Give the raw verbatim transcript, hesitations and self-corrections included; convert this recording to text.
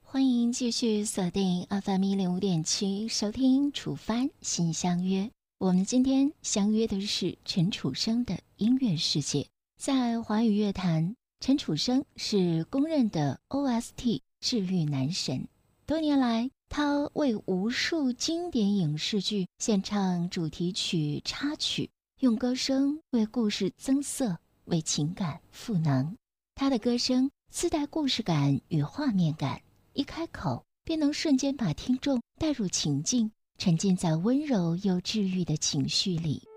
欢迎继续锁定 F M 一零五点七，收听楚帆心相约。我们今天相约的是陈楚生的音乐世界。在华语乐坛，陈楚生是公认的 O S T 治愈男神。多年来，他为无数经典影视剧献唱主题曲、插曲，用歌声为故事增色，为情感赋能。他的歌声自带故事感与画面感，一开口便能瞬间把听众带入情境，沉浸在温柔又治愈的情绪里。